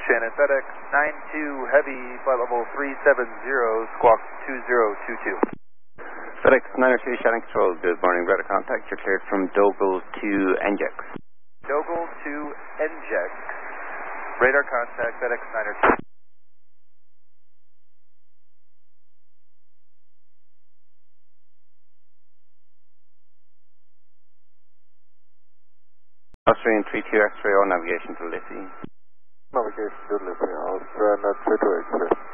Shannon, FedEx 92 Heavy, flight level 370, squawk 2022. FedEx 902 Shannon Control, good morning. Radar contact, you're cleared from Dogle to NGEX. Dogle to NGEX. Radar contact, FedEx 902. Austrian 32 X-ray, all navigation to Lissy. Navigation to Lissy, Austrian 32 X-ray.